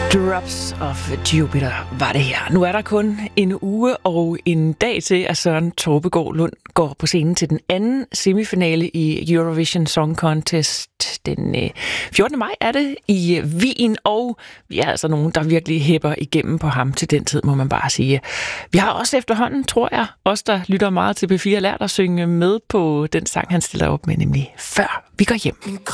Drops of Jupiter var det her. Nu er der kun en uge og en dag til, at Søren Torpegaard Lund går på scenen til den anden semifinale i Eurovision Song Contest. Den 14. maj er det i Wien, og vi er altså nogen, der virkelig hæpper igennem på ham til den tid, må man bare sige. Vi har også efterhånden, tror jeg, os der lytter meget til P4, lært at synge med på den sang, han stiller op med, nemlig Før vi går hjem.